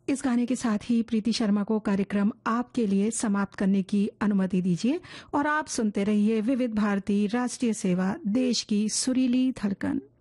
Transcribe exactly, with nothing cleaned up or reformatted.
इस गाने के साथ ही प्रीति शर्मा को कार्यक्रम आपके लिए समाप्त करने की अनुमति दीजिए और आप सुनते रहिए विविध भारती राष्ट्रीय सेवा, देश की सुरीली धड़कन।